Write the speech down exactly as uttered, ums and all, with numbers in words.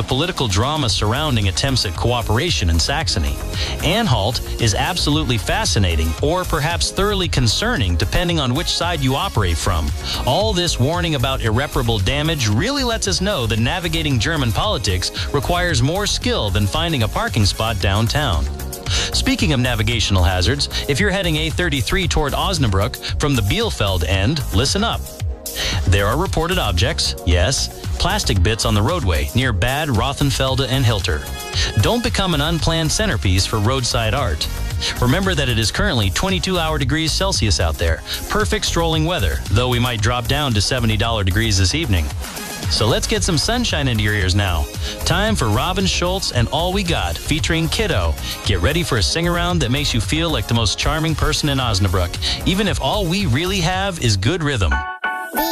the political drama surrounding attempts at cooperation in Saxony. Anhalt is absolutely fascinating, or perhaps thoroughly concerning, depending on which side you operate from. All this warning about irreparable damage really lets us know that navigating German politics requires more skill than finding a parking spot downtown. Speaking of navigational hazards, if you're heading A thirty-three toward Osnabrück from the Bielefeld end, listen up. There are reported objects, yes, plastic bits on the roadway near Bad Rothenfelde and Hilter. Don't become an unplanned centerpiece for roadside art. Remember that it is currently twenty-two hour degrees Celsius out there. Perfect strolling weather, though we might drop down to seventy degrees this evening. So let's get some sunshine into your ears now. Time for Robin Schulz and All We Got, featuring Kiddo. Get ready for a sing-around that makes you feel like the most charming person in Osnabrück, even if all we really have is good rhythm.